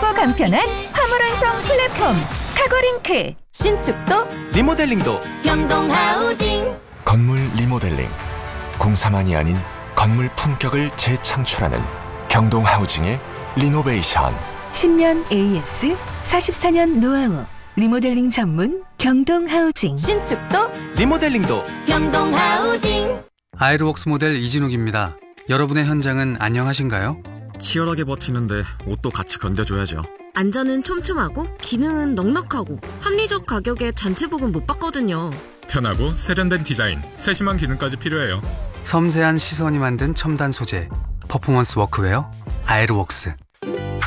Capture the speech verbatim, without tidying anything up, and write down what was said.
편하고 간편한 화물 운송 플랫폼 카고링크. 신축도 리모델링도 경동하우징. 건물 리모델링, 공사만이 아닌 건물 품격을 재창출하는 경동하우징의 리노베이션. 십 년 에이에스, 사십사 년 노하우, 리모델링 전문 경동하우징. 신축도 리모델링도 경동하우징. 아이르웍스 모델 이진욱입니다. 여러분의 현장은 안녕하신가요? 치열하게 버티는데 옷도 같이 견뎌줘야죠. 안전은 촘촘하고 기능은 넉넉하고 합리적 가격에 단체복은 못 받거든요. 편하고 세련된 디자인, 세심한 기능까지 필요해요. 섬세한 시선이 만든 첨단 소재, 퍼포먼스 워크웨어 아이르웍스.